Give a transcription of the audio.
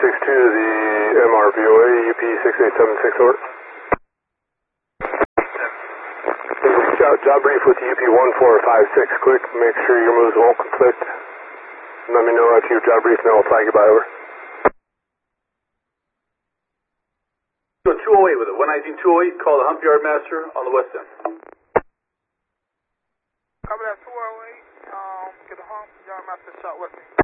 the MRVOA, UP6876, over. Job brief with UP1456, quick, make sure your moves won't conflict. Let me know after your job brief and I'll flag you by, over. Go 208 with it, 119-208, call the hump yard master on the west end. Cover that 208, get the hump yard master southwest end.